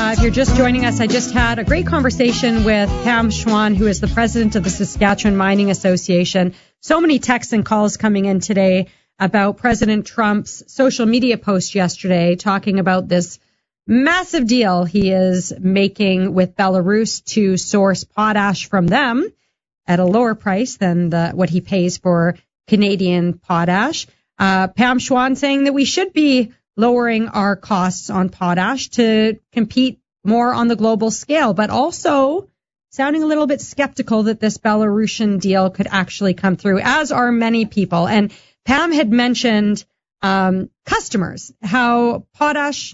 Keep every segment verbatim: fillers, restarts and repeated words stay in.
Uh, if you're just joining us, I just had a great conversation with Pam Schwan, who is the president of the Saskatchewan Mining Association. So many texts and calls coming in today about President Trump's social media post yesterday talking about this massive deal he is making with Belarus to source potash from them at a lower price than the, what he pays for Canadian potash. Uh, Pam Schwan saying that we should be lowering our costs on potash to compete more on the global scale, but also sounding a little bit skeptical that this Belarusian deal could actually come through, as are many people. And Pam had mentioned um, customers, how potash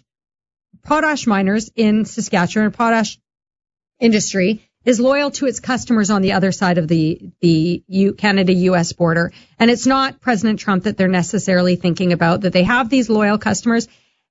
potash miners in Saskatchewan, potash industry, is loyal to its customers on the other side of the the U, Canada-U S border. And it's not President Trump that they're necessarily thinking about, that they have these loyal customers.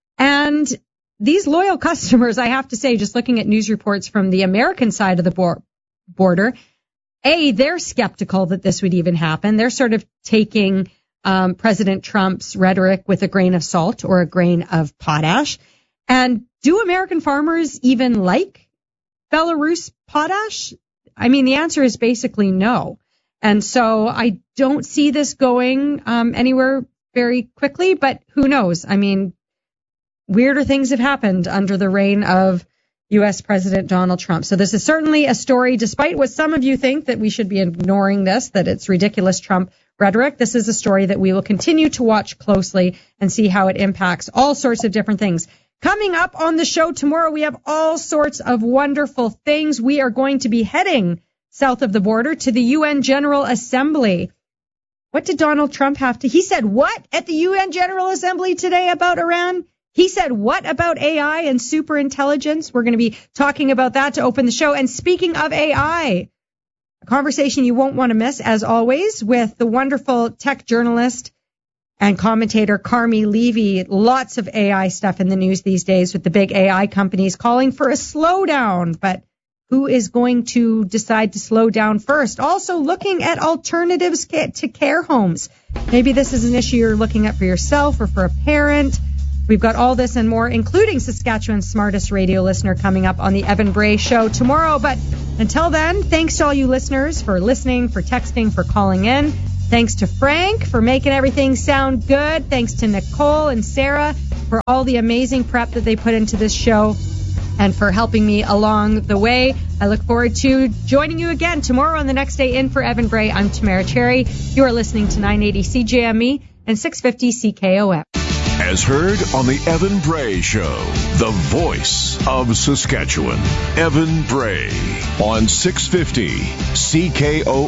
And these loyal customers, I have to say, just looking at news reports from the American side of the bor- border, A, they're skeptical that this would even happen. They're sort of taking um, President Trump's rhetoric with a grain of salt or a grain of potash. And do American farmers even like Belarus potash? I mean, the answer is basically no. And so I don't see this going um, anywhere very quickly, but who knows? I mean, weirder things have happened under the reign of U S President Donald Trump. So this is certainly a story, despite what some of you think that we should be ignoring this, that it's ridiculous Trump rhetoric. This is a story that we will continue to watch closely and see how it impacts all sorts of different things. Coming up on the show tomorrow, we have all sorts of wonderful things. We are going to be heading south of the border to the U N General Assembly. What did Donald Trump have to? He said what at the U N General Assembly today about Iran? He said what about A I and superintelligence? We're going to be talking about that to open the show. And speaking of A I, a conversation you won't want to miss, as always, with the wonderful tech journalist and commentator Carmi Levy. Lots of A I stuff in the news these days with the big A I companies calling for a slowdown. But who is going to decide to slow down first? Also looking at alternatives to care homes. Maybe this is an issue you're looking at for yourself or for a parent. We've got all this and more, including Saskatchewan's smartest radio listener, coming up on the Evan Bray Show tomorrow. But until then, thanks to all you listeners for listening, for texting, for calling in. Thanks to Frank for making everything sound good. Thanks to Nicole and Sarah for all the amazing prep that they put into this show and for helping me along the way. I look forward to joining you again tomorrow on the next day in for Evan Bray. I'm Tamara Cherry. You are listening to nine eighty C J M E and six fifty C K O M. As heard on the Evan Bray Show, the voice of Saskatchewan, Evan Bray on six fifty C K O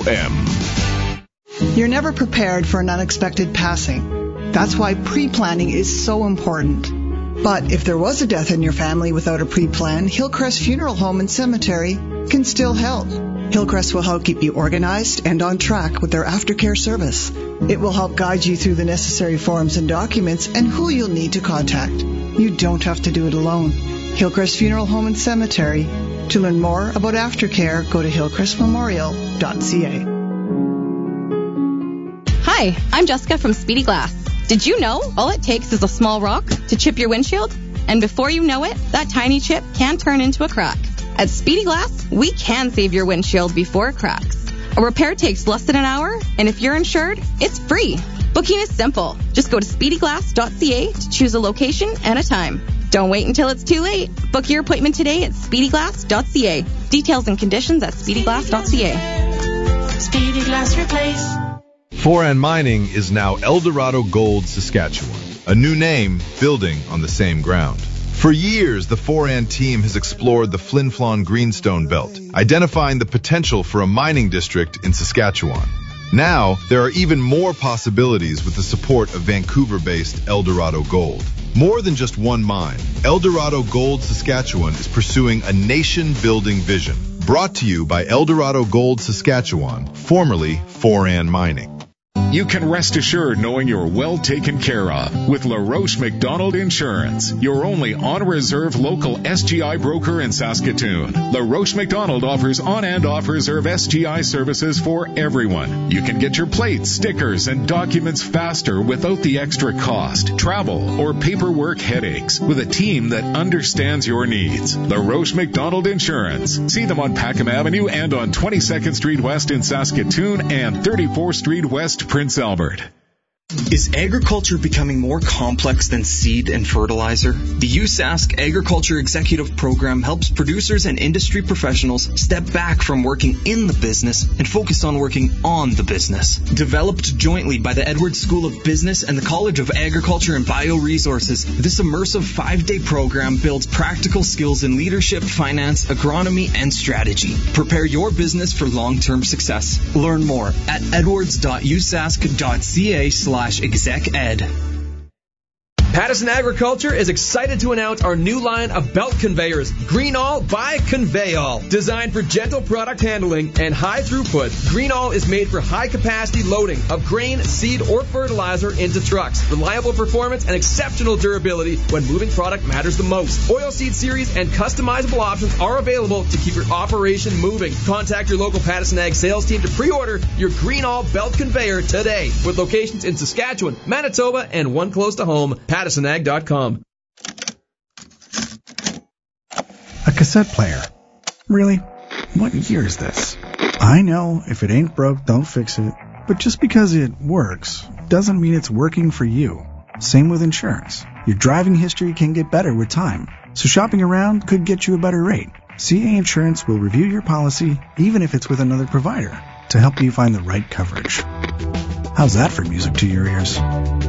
M. You're never prepared for an unexpected passing. That's why pre-planning is so important. But if there was a death in your family without a pre-plan, Hillcrest Funeral Home and Cemetery can still help. Hillcrest will help keep you organized and on track with their aftercare service. It will help guide you through the necessary forms and documents and who you'll need to contact. You don't have to do it alone. Hillcrest Funeral Home and Cemetery. To learn more about aftercare, go to hillcrest memorial dot c a. Hi, I'm Jessica from Speedy Glass. Did you know all it takes is a small rock to chip your windshield? And before you know it, that tiny chip can turn into a crack. At Speedy Glass, we can save your windshield before it cracks. A repair takes less than an hour, and if you're insured, it's free. Booking is simple. Just go to speedy glass dot c a to choose a location and a time. Don't wait until it's too late. Book your appointment today at speedy glass dot c a. Details and conditions at speedy glass dot c a. Speedy Glass Replace. Foran Mining is now Eldorado Gold Saskatchewan, a new name building on the same ground. For years, the Foran team has explored the Flin Flon Greenstone Belt, identifying the potential for a mining district in Saskatchewan. Now, there are even more possibilities with the support of Vancouver-based Eldorado Gold. More than just one mine, Eldorado Gold Saskatchewan is pursuing a nation-building vision. Brought to you by Eldorado Gold Saskatchewan, formerly Foran Mining. You can rest assured knowing you're well taken care of with LaRoche McDonald Insurance, your only on-reserve local S G I broker in Saskatoon. LaRoche McDonald offers on and off-reserve S G I services for everyone. You can get your plates, stickers, and documents faster without the extra cost, travel, or paperwork headaches with a team that understands your needs. LaRoche McDonald Insurance. See them on Packham Avenue and on twenty-second Street West in Saskatoon and thirty-fourth Street West, Prince Albert. Is agriculture becoming more complex than seed and fertilizer? The U S A S C Agriculture Executive Program helps producers and industry professionals step back from working in the business and focus on working on the business. Developed jointly by the Edwards School of Business and the College of Agriculture and Bioresources, this immersive five-day program builds practical skills in leadership, finance, agronomy, and strategy. Prepare your business for long-term success. Learn more at edwards dot u s a s c dot c a slash exec ed. Pattison Agriculture is excited to announce our new line of belt conveyors, Greenall by Conveyall. Designed for gentle product handling and high throughput, Greenall is made for high-capacity loading of grain, seed, or fertilizer into trucks. Reliable performance and exceptional durability when moving product matters the most. Oilseed series and customizable options are available to keep your operation moving. Contact your local Pattison Ag sales team to pre-order your Greenall belt conveyor today, with locations in Saskatchewan, Manitoba, and one close to home. Pattison Ag dot com. A cassette player. Really? What year is this? I know, if it ain't broke, don't fix it. But just because it works doesn't mean it's working for you. Same with insurance. Your driving history can get better with time, so shopping around could get you a better rate. C A Insurance will review your policy, even if it's with another provider, to help you find the right coverage. How's that for music to your ears?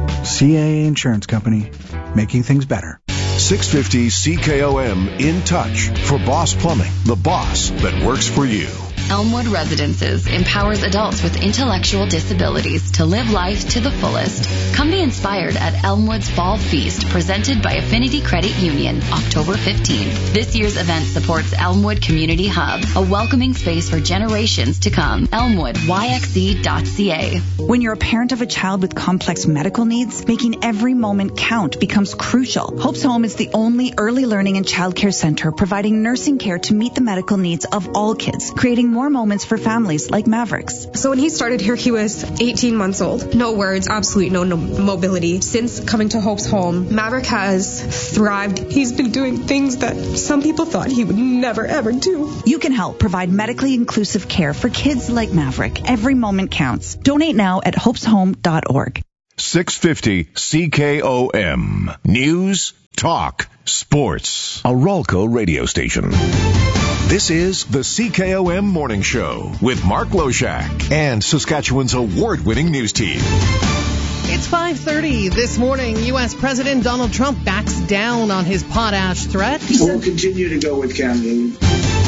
C A A Insurance Company, making things better. six fifty C K O M In Touch for Boss Plumbing, the boss that works for you. Elmwood Residences empowers adults with intellectual disabilities to live life to the fullest. Come be inspired at Elmwood's Fall Feast, presented by Affinity Credit Union, October fifteenth. This year's event supports Elmwood Community Hub, a welcoming space for generations to come. Elmwood, Y X E dot C A. When you're a parent of a child with complex medical needs, making every moment count becomes crucial. Hope's Home is the only early learning and childcare center providing nursing care to meet the medical needs of all kids, creating more moments for families like Maverick's. So when he started here, he was eighteen months old. No words, absolutely no, no mobility. Since coming to Hope's Home, Maverick has thrived. He's been doing things that some people thought he would never, ever do. You can help provide medically inclusive care for kids like Maverick. Every moment counts. Donate now at hopes home dot org. six fifty C K O M. News, talk, sports. A Ralco radio station. This is the C K O M Morning Show with Mark Loshak and Saskatchewan's award-winning news team. It's five thirty this morning. U S. President Donald Trump backs down on his potash threat. We'll continue to go with Canada.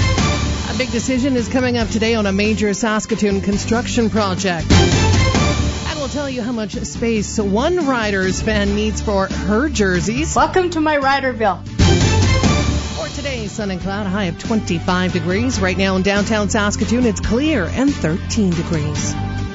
A big decision is coming up today on a major Saskatoon construction project. And we'll tell you how much space one Riders fan needs for her jerseys. Welcome to my Riderville. For today, sun and cloud, a high of twenty-five degrees. Right now in downtown Saskatoon, it's clear and thirteen degrees.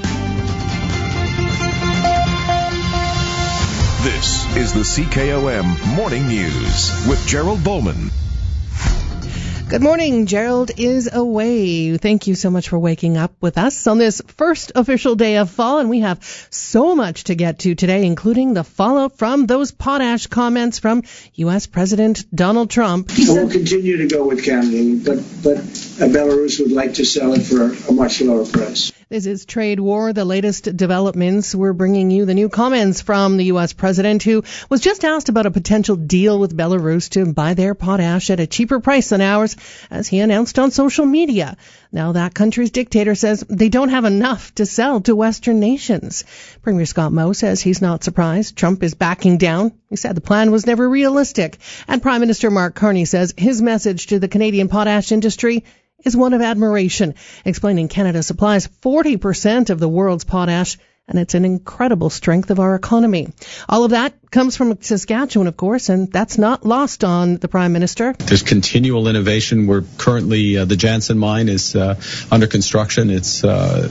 This is the C K O M Morning News with Gerald Bowman. Good morning. Gerald is away. Thank you so much for waking up with us on this first official day of fall, and we have so much to get to today, including the fallout from those potash comments from U S. President Donald Trump. We'll continue to go with Canada, but, but Belarus would like to sell it for a much lower price. This is Trade War, the latest developments. We're bringing you the new comments from the U S president, who was just asked about a potential deal with Belarus to buy their potash at a cheaper price than ours, as he announced on social media. Now that country's dictator says they don't have enough to sell to Western nations. Premier Scott Moe says he's not surprised. Trump is backing down. He said the plan was never realistic. And Prime Minister Mark Carney says his message to the Canadian potash industry is one of admiration, explaining Canada supplies forty percent of the world's potash, and it's an incredible strength of our economy. All of that comes from Saskatchewan, of course, and that's not lost on the Prime Minister. There's continual innovation. We're currently, uh, the Jansen mine is uh, under construction. It's uh,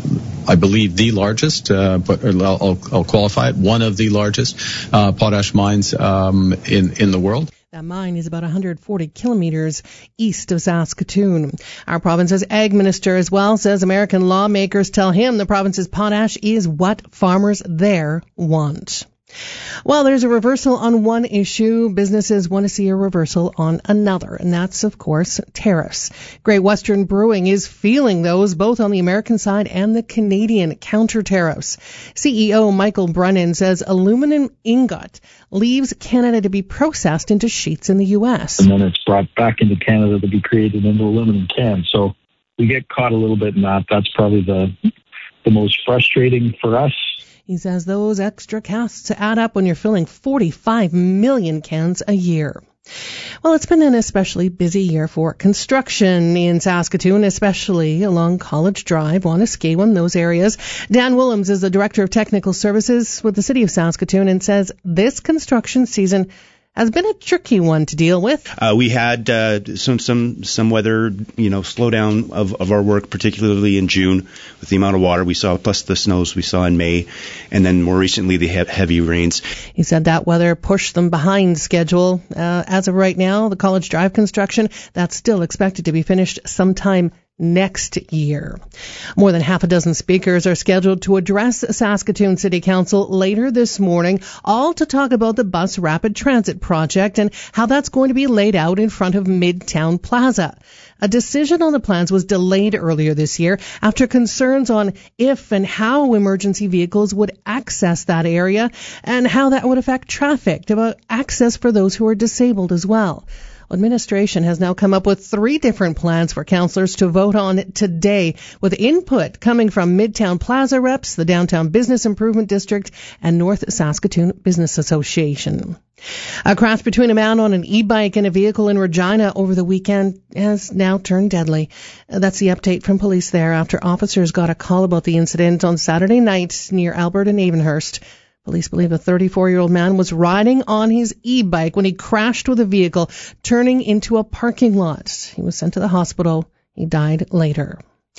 I believe, the largest, uh, but I'll, I'll qualify it, one of the largest uh, potash mines um, in, in the world. That mine is about one hundred forty kilometers east of Saskatoon. Our province's ag minister as well says American lawmakers tell him the province's potash is what farmers there want. Well, there's a reversal on one issue. Businesses want to see a reversal on another, and that's, of course, tariffs. Great Western Brewing is feeling those both on the American side and the Canadian counter tariffs. C E O Michael Brennan says aluminum ingot leaves Canada to be processed into sheets in the U S. And then it's brought back into Canada to be created into aluminum cans. So we get caught a little bit in that. That's probably the the most frustrating for us. He says those extra costs add up when you're filling forty-five million cans a year. Well, it's been an especially busy year for construction in Saskatoon, especially along College Drive, Wanaskewin, those areas. Dan Willems is the Director of Technical Services with the City of Saskatoon and says this construction season has been a tricky one to deal with. Uh, we had uh, some some some weather, you know, slowdown of, of our work, particularly in June with the amount of water we saw, plus the snows we saw in May, and then more recently the he- heavy rains. He said that weather pushed them behind schedule. Uh, as of right now, the College Drive construction, that's still expected to be finished sometime next year. More than half a dozen speakers are scheduled to address Saskatoon City Council later this morning, all to talk about the bus rapid transit project and how that's going to be laid out in front of Midtown Plaza. A decision on the plans was delayed earlier this year after concerns on if and how emergency vehicles would access that area and how that would affect traffic, about access for those who are disabled as well. Administration has now come up with three different plans for councillors to vote on today, with input coming from Midtown Plaza reps, the Downtown Business Improvement District, and North Saskatoon Business Association. A crash between a man on an e-bike and a vehicle in Regina over the weekend has now turned deadly. That's the update from police there after officers got a call about the incident on Saturday night near Albert and Avonhurst. Police believe a thirty-four-year-old man was riding on his e-bike when he crashed with a vehicle, turning into a parking lot. He was sent to the hospital. He died later.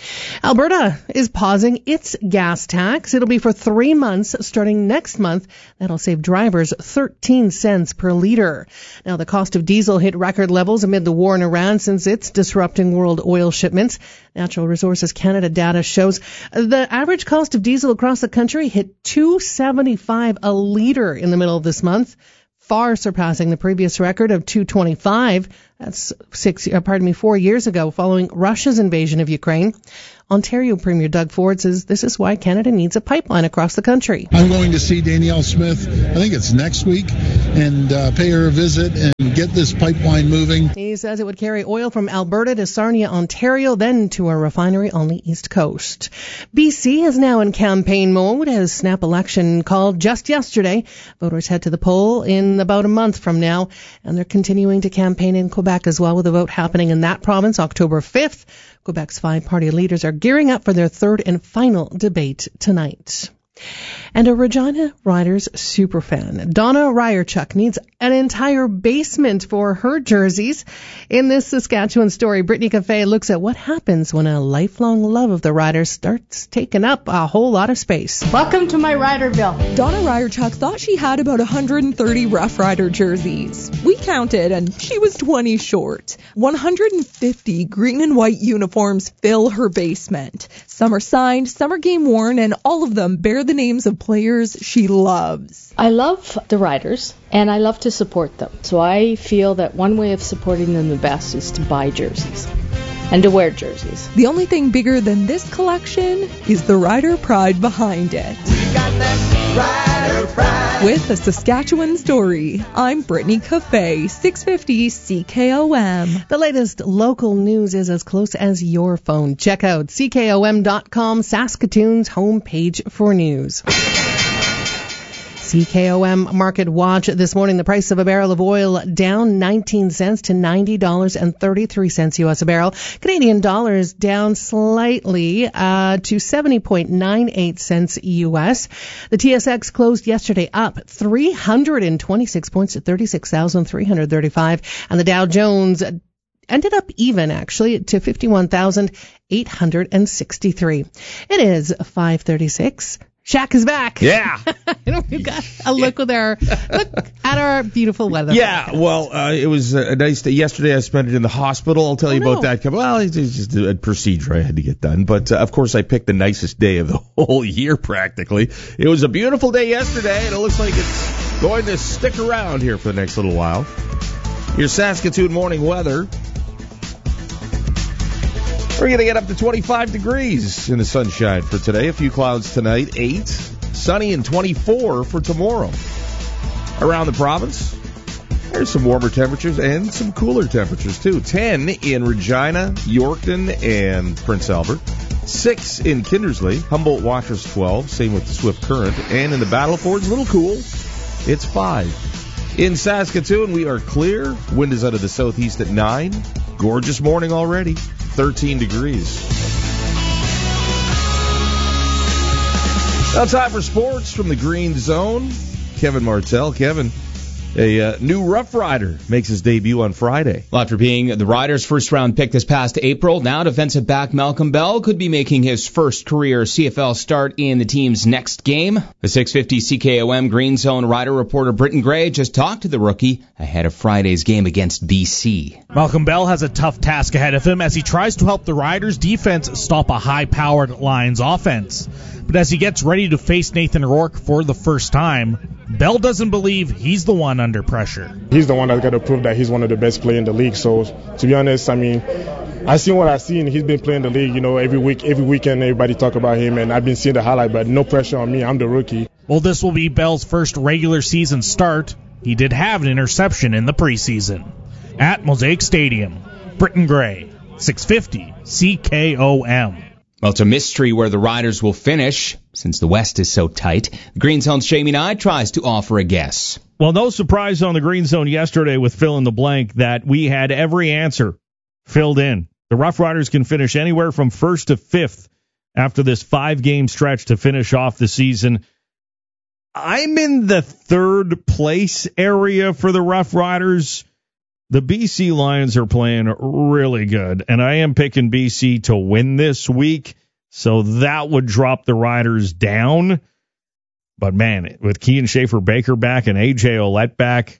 Alberta is pausing its gas tax. It'll be for three months starting next month. That'll save drivers thirteen cents per litre. Now, the cost of diesel hit record levels amid the war in Iran since it's disrupting world oil shipments. Natural Resources Canada data shows the average cost of diesel across the country hit two dollars and seventy-five cents a litre in the middle of this month, far surpassing the previous record of two dollars and twenty-five cents. That's six, uh, pardon me, four years ago, following Russia's invasion of Ukraine. Ontario Premier Doug Ford says this is why Canada needs a pipeline across the country. I'm going to see Danielle Smith, I think it's next week, and uh, pay her a visit and get this pipeline moving. He says it would carry oil from Alberta to Sarnia, Ontario, then to a refinery on the East Coast. B C is now in campaign mode as snap election called just yesterday. Voters head to the poll in about a month from now, and they're continuing to campaign in Quebec as well, with a vote happening in that province October fifth. Quebec's five-party leaders are gearing up for their third and final debate tonight. And a Regina Riders superfan, Donna Ryerchuk, needs an entire basement for her jerseys. In this Saskatchewan story, Brittany Cafe looks at what happens when a lifelong love of the Riders starts taking up a whole lot of space. Welcome to my Riderville. Donna Ryerchuk thought she had about one hundred thirty Rough Rider jerseys. We counted, and she was twenty short. one hundred fifty green and white uniforms fill her basement. Some are signed, some are game worn, and all of them bear the names of players she loves. I love the Riders, and I love to support them. So I feel that one way of supporting them the best is to buy jerseys and to wear jerseys. The only thing bigger than this collection is the Rider pride behind it. We got that Rider pride. With a Saskatchewan story, I'm Brittany Cafe, six fifty C K O M. The latest local news is as close as your phone. Check out C K O M dot com, Saskatoon's homepage for news. C K O M Market Watch this morning. The price of a barrel of oil down nineteen cents to ninety dollars and thirty-three cents U S a barrel. Canadian dollars down slightly uh, to seventy point nine eight cents U S. The T S X closed yesterday up three hundred twenty-six points to thirty-six thousand three hundred thirty-five. And the Dow Jones ended up even, actually, to fifty-one thousand eight hundred sixty-three. It is five thirty-six. Shaq is back. Yeah. We've got a look with our look at our beautiful weather. Yeah, well, uh, it was a nice day. Yesterday I spent it in the hospital. I'll tell you oh, about no. that. Well, it's just a procedure I had to get done. But, uh, of course, I picked the nicest day of the whole year, practically. It was a beautiful day yesterday, and it looks like it's going to stick around here for the next little while. Your Saskatoon morning weather. We're going to get up to twenty-five degrees in the sunshine for today. A few clouds tonight, eight. Sunny and twenty-four for tomorrow. Around the province, there's some warmer temperatures and some cooler temperatures, too. ten in Regina, Yorkton, and Prince Albert. six in Kindersley. Humboldt Watchers twelve. Same with the Swift Current. And in the Battle Fords, a little cool. It's five. In Saskatoon, we are clear. Wind is out of the southeast at nine. Gorgeous morning already. thirteen degrees. Now time for sports from the Green Zone. Kevin Martell. Kevin, a uh, new Rough Rider makes his debut on Friday. Well, after being the Riders' first-round pick this past April, now defensive back Malcolm Bell could be making his first career C F L start in the team's next game. The six fifty C K O M Green Zone Rider reporter Britton Gray just talked to the rookie ahead of Friday's game against B C. Malcolm Bell has a tough task ahead of him as he tries to help the Riders' defense stop a high-powered Lions offense. But as he gets ready to face Nathan Rourke for the first time, Bell doesn't believe he's the one under pressure. He's the one that's got to prove that he's one of the best players in the league. So, to be honest, I mean, I seen what I seen. He's been playing the league, you know, every week, every weekend, everybody talk about him, and I've been seeing the highlight, but no pressure on me. I'm the rookie. Well, this will be Bell's first regular season start. He did have an interception in the preseason. At Mosaic Stadium, Britton Gray, six fifty C K O M. Well, it's a mystery where the Riders will finish, since the West is so tight. The Green Zone's Jamie Nye tries to offer a guess. Well, no surprise on the Green Zone yesterday with Fill in the Blank that we had every answer filled in. The Rough Riders can finish anywhere from first to fifth after this five-game stretch to finish off the season. I'm in the third place area for the Rough Riders. The B C Lions are playing really good, and I am picking B C to win this week, so that would drop the Riders down. But, man, with Kean Schaefer-Baker back and A J Ouellette back,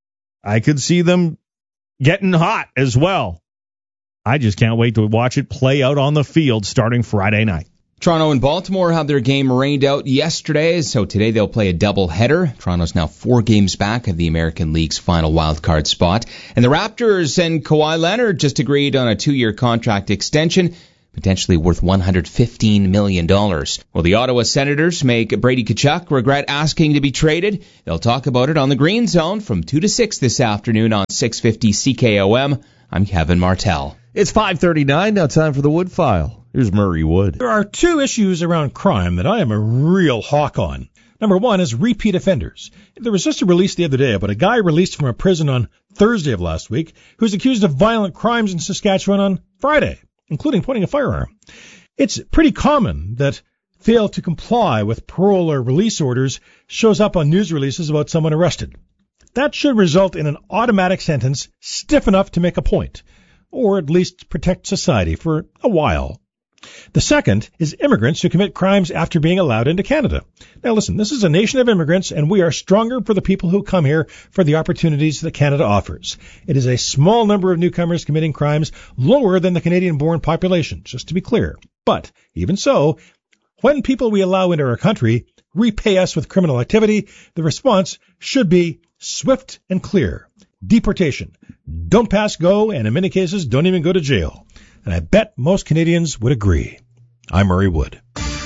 I could see them getting hot as well. I just can't wait to watch it play out on the field starting Friday night. Toronto and Baltimore had their game rained out yesterday, so today they'll play a doubleheader. Toronto's now four games back of the American League's final wildcard spot. And the Raptors and Kawhi Leonard just agreed on a two-year contract extension, potentially worth one hundred fifteen million dollars. Well, the Ottawa Senators make Brady Tkachuk regret asking to be traded. They'll talk about it on the Green Zone from two to six this afternoon on six fifty C K O M. I'm Kevin Martell. It's five thirty-nine, now time for the Wood File. Here's Murray Wood. There are two issues around crime that I am a real hawk on. Number one is repeat offenders. There was just a release the other day about a guy released from a prison on Thursday of last week who's accused of violent crimes in Saskatchewan on Friday, including pointing a firearm. It's pretty common that fail to comply with parole or release orders shows up on news releases about someone arrested. That should result in an automatic sentence stiff enough to make a point, or at least protect society for a while. The second is immigrants who commit crimes after being allowed into Canada. Now listen, this is a nation of immigrants, and we are stronger for the people who come here for the opportunities that Canada offers. It is a small number of newcomers committing crimes, lower than the Canadian-born population, just to be clear. But even so, when people we allow into our country repay us with criminal activity, the response should be swift and clear. Deportation. Don't pass go, and in many cases, don't even go to jail. And I bet most Canadians would agree. I'm Murray Wood.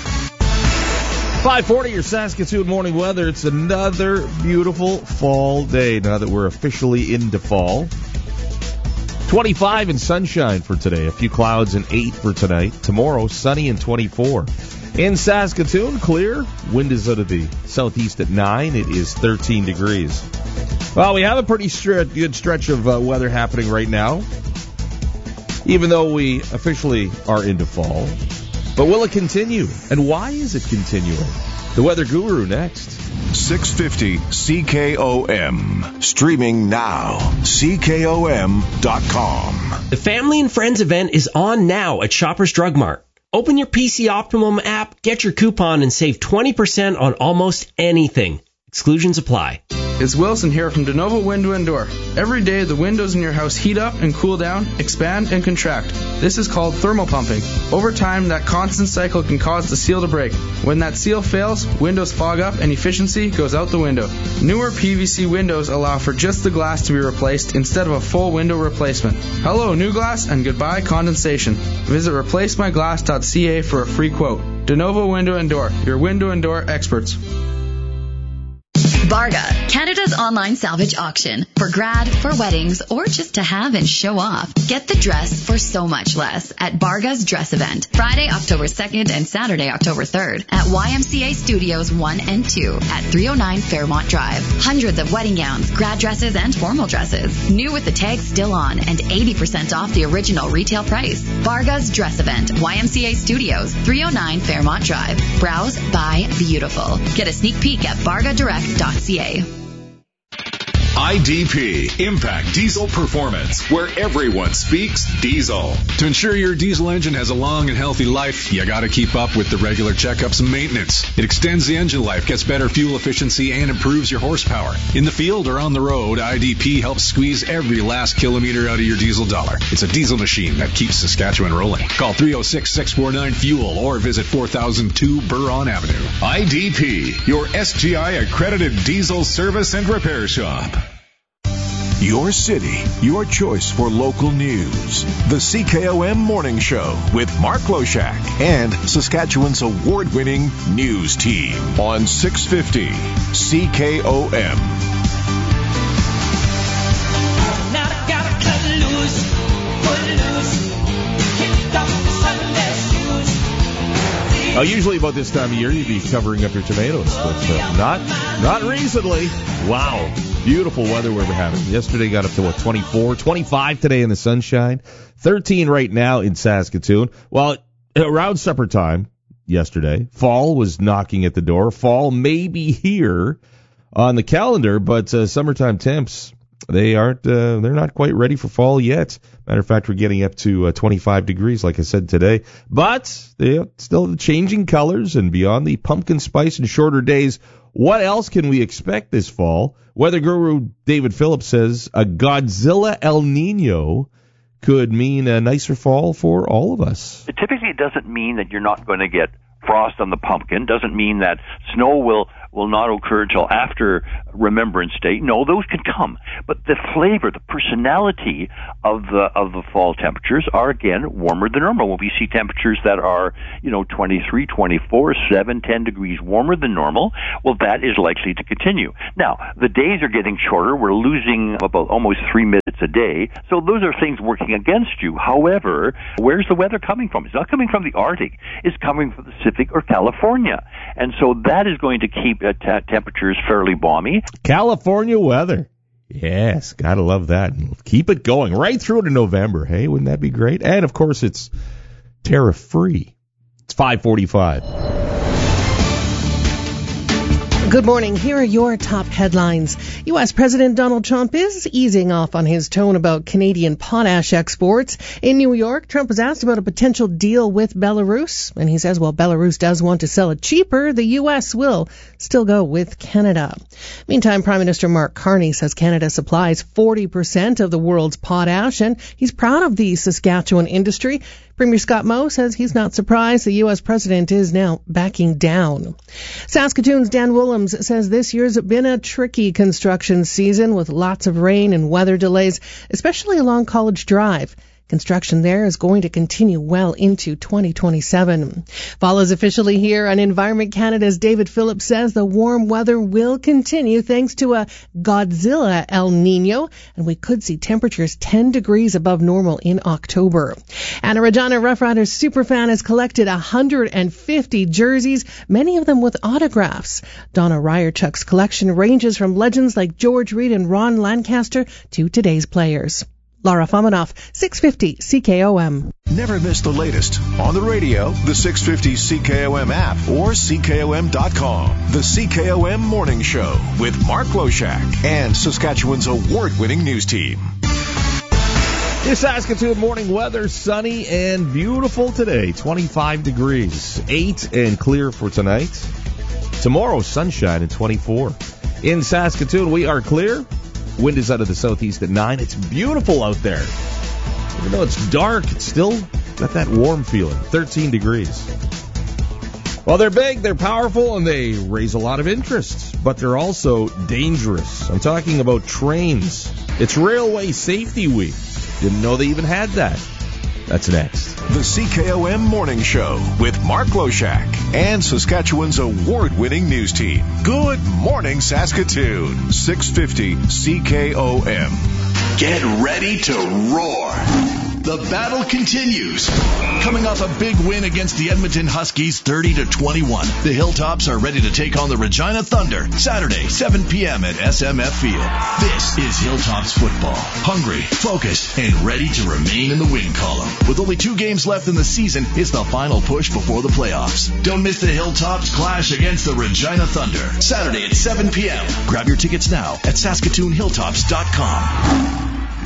five forty, your Saskatoon morning weather. It's another beautiful fall day now that we're officially into fall. twenty-five and sunshine for today. A few clouds and eight for tonight. Tomorrow, sunny and twenty-four. In Saskatoon, clear. Wind is out of the southeast at nine. It is thirteen degrees. Well, we have a pretty stri- good stretch of uh, weather happening right now, even though we officially are into fall. But will it continue? And why is it continuing? The Weather Guru next. six fifty C K O M. Streaming now. C K O M dot com. The Family and Friends event is on now at Shoppers Drug Mart. Open your P C Optimum app, get your coupon, and save twenty percent on almost anything. Exclusions apply. It's Wilson here from DeNovo Window and Door. Every day, the windows in your house heat up and cool down, expand and contract. This is called thermal pumping. Over time, that constant cycle can cause the seal to break. When that seal fails, windows fog up and efficiency goes out the window. Newer P V C windows allow for just the glass to be replaced instead of a full window replacement. Hello, new glass, and goodbye, condensation. Visit replace my glass dot c a for a free quote. DeNovo Window and Door, your window and door experts. Barga, Canada's online salvage auction. For grad, for weddings, or just to have and show off. Get the dress for so much less at Barga's Dress Event. Friday, October second and Saturday, October third at Y M C A Studios one and two at three oh nine Fairmont Drive. Hundreds of wedding gowns, grad dresses, and formal dresses. New with the tag still on and eighty percent off the original retail price. Barga's Dress Event. Y M C A Studios, three oh nine Fairmont Drive. Browse, buy, beautiful. Get a sneak peek at barga direct dot c a. I D P, Impact Diesel Performance, where everyone speaks diesel. To ensure your diesel engine has a long and healthy life, you gotta keep up with the regular checkups and maintenance. It extends the engine life, gets better fuel efficiency, and improves your horsepower. In the field or on the road, I D P helps squeeze every last kilometer out of your diesel dollar. It's a diesel machine that keeps Saskatchewan rolling. Call three oh six, six four nine, fuel or visit four thousand two Buron Avenue. I D P, your S G I accredited diesel service and repair shop. Your city, your choice for local news. The C K O M Morning Show with Mark Loshak and Saskatchewan's award-winning news team on six fifty C K O M. Now I gotta cut loose, put loose, kick off the Sunday shoes. Uh, usually about this time of year, you'd be covering up your tomatoes, but uh, not not recently. Wow. Beautiful weather we're having. Yesterday got up to, what, twenty-four, twenty-five today in the sunshine, thirteen right now in Saskatoon. Well, around supper time yesterday, fall was knocking at the door. Fall may be here on the calendar, but uh, summertime temps, they aren't, uh, they're not quite ready for fall yet. Matter of fact, we're getting up to uh, twenty-five degrees, like I said today. But they're still changing colors, and beyond the pumpkin spice and shorter days, what else can we expect this fall? Weather guru David Phillips says a Godzilla El Nino could mean a nicer fall for all of us. It typically doesn't mean that you're not going to get frost on the pumpkin. Doesn't mean that snow will will not occur until after Remembrance Day. No, those can come. But the flavor, the personality of the of the fall temperatures are, again, warmer than normal. When we see temperatures that are, you know, twenty-three, twenty-four, seven, ten degrees warmer than normal, well, that is likely to continue. Now, the days are getting shorter. We're losing about almost three minutes a day. So those are things working against you. However, where's the weather coming from? It's not coming from the Arctic. It's coming from the Pacific or California. And so that is going to keep uh, t- temperatures fairly balmy. California weather. Yes, gotta love that. Keep it going right through to November. Hey, wouldn't that be great? And, of course, it's tariff-free. It's five forty-five. Good morning. Here are your top headlines. U S. President Donald Trump is easing off on his tone about Canadian potash exports. In New York, Trump was asked about a potential deal with Belarus, and he says while Belarus does want to sell it cheaper, the U S will still go with Canada. Meantime, Prime Minister Mark Carney says Canada supplies forty percent of the world's potash, and he's proud of the Saskatchewan industry. Premier Scott Moe says he's not surprised the U S president is now backing down. Saskatoon's Dan Willems says this year's been a tricky construction season with lots of rain and weather delays, especially along College Drive. Construction there is going to continue well into twenty twenty-seven. Fall is officially here, and Environment Canada's David Phillips says the warm weather will continue thanks to a Godzilla El Nino, and we could see temperatures ten degrees above normal in October. And a Regina Rough Riders superfan has collected one hundred fifty jerseys, many of them with autographs. Donna Ryerchuk's collection ranges from legends like George Reed and Ron Lancaster to today's players. Laura Fominoff, six fifty C K O M. Never miss the latest on the radio, the six fifty C K O M app, or C K O M dot com. The C K O M Morning Show with Mark Loshak and Saskatchewan's award-winning news team. Your Saskatoon morning weather, sunny and beautiful today. twenty-five degrees, eight and clear for tonight. Tomorrow, sunshine and twenty-four. In Saskatoon, we are clear. Wind is out of the southeast at nine. It's beautiful out there. Even though it's dark, it's still got that warm feeling. thirteen degrees. Well, they're big, they're powerful, and they raise a lot of interest. But they're also dangerous. I'm talking about trains. It's Railway Safety Week. Didn't know they even had that. That's next. The C K O M Morning Show with Mark Loshak and Saskatchewan's award-winning news team. Good morning, Saskatoon. six fifty C K O M. Get ready to roar. The battle continues. Coming off a big win against the Edmonton Huskies thirty to twenty-one, the Hilltops are ready to take on the Regina Thunder Saturday, seven p.m. at S M F Field. This is Hilltops football. Hungry, focused, and ready to remain in the win column. With only two games left in the season, it's the final push before the playoffs. Don't miss the Hilltops clash against the Regina Thunder Saturday at seven p.m. Grab your tickets now at Saskatoon Hilltops dot com.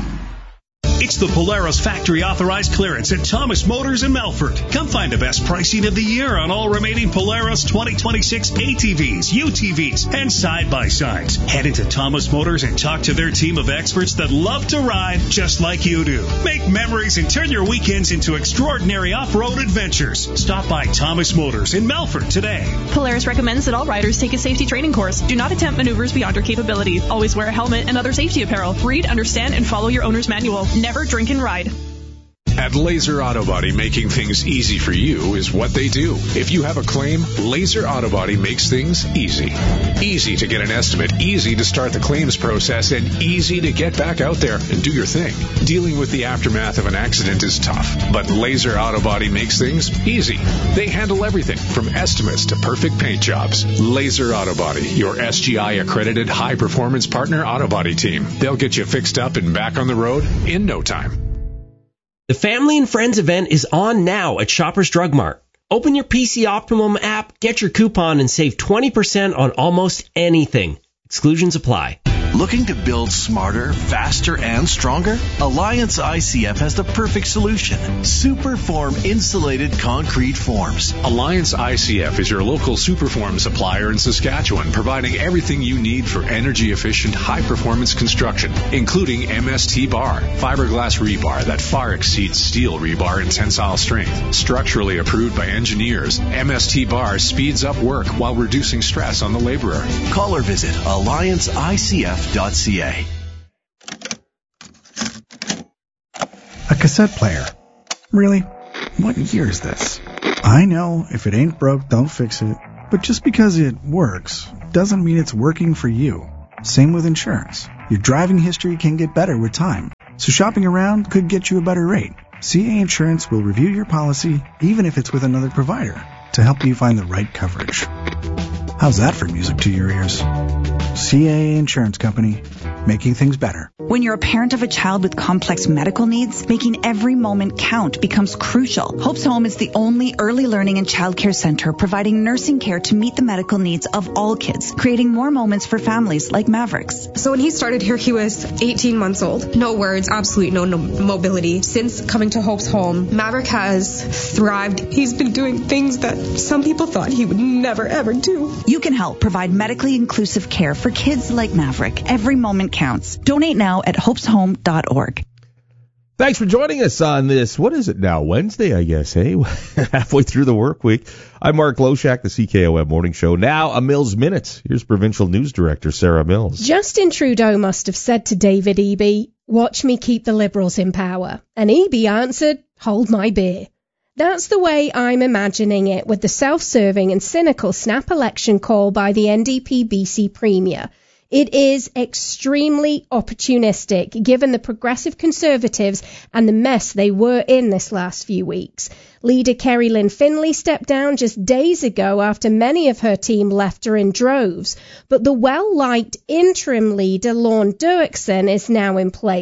It's the Polaris Factory Authorized Clearance at Thomas Motors in Melfort. Come find the best pricing of the year on all remaining Polaris twenty twenty-six A T Vs, U T Vs, and side-by-sides. Head into Thomas Motors and talk to their team of experts that love to ride just like you do. Make memories and turn your weekends into extraordinary off-road adventures. Stop by Thomas Motors in Melfort today. Polaris recommends that all riders take a safety training course. Do not attempt maneuvers beyond your capability. Always wear a helmet and other safety apparel. Read, understand, and follow your owner's manual. Never drink and ride. At Laser Auto Body, making things easy for you is what they do. If you have a claim, Laser Auto Body makes things easy. Easy to get an estimate, easy to start the claims process, and easy to get back out there and do your thing. Dealing with the aftermath of an accident is tough, but Laser Auto Body makes things easy. They handle everything from estimates to perfect paint jobs. Laser Auto Body, your S G I-accredited high-performance partner auto body team. They'll get you fixed up and back on the road in no time. The Family and Friends event is on now at Shoppers Drug Mart. Open your P C Optimum app, get your coupon, and save twenty percent on almost anything. Exclusions apply. Looking to build smarter, faster, and stronger? Alliance I C F has the perfect solution. Superform insulated concrete forms. Alliance I C F is your local Superform supplier in Saskatchewan, providing everything you need for energy-efficient, high-performance construction, including M S T bar, fiberglass rebar that far exceeds steel rebar in tensile strength. Structurally approved by engineers, M S T bar speeds up work while reducing stress on the laborer. Call or visit alliance I C F dot C A. A cassette player. Really? What year is this? I know, if it ain't broke, don't fix it. But just because it works doesn't mean it's working for you. Same with insurance. Your driving history can get better with time. So shopping around could get you a better rate. C A Insurance will review your policy, even if it's with another provider, to help you find the right coverage. How's that for music to your ears? C A Insurance Company, making things better. When you're a parent of a child with complex medical needs, making every moment count becomes crucial. Hope's Home is the only early learning and childcare center providing nursing care to meet the medical needs of all kids, creating more moments for families like Mavericks. So when he started here, he was eighteen months old. No words, absolutely no, no mobility. Since coming to Hope's Home, Maverick has thrived. He's been doing things that some people thought he would never, ever do. You can help provide medically inclusive care for kids like Maverick. Every moment counts. Donate now at hopes home dot org. Thanks for joining us on this, what is it now, Wednesday, I guess, hey? Halfway through the work week. I'm Mark Loshak, the C K O M Morning Show. Now, a Mills Minute. Here's Provincial News Director Sarah Mills. Justin Trudeau must have said to David Eby, watch me keep the Liberals in power. And Eby answered, hold my beer. That's the way I'm imagining it with the self-serving and cynical snap election call by the N D P B C Premier. It is extremely opportunistic, given the Progressive Conservatives and the mess they were in this last few weeks. Leader Kerry Lynn Finlay stepped down just days ago after many of her team left her in droves. But the well-liked interim leader, Lorne Derrickson, is now in place,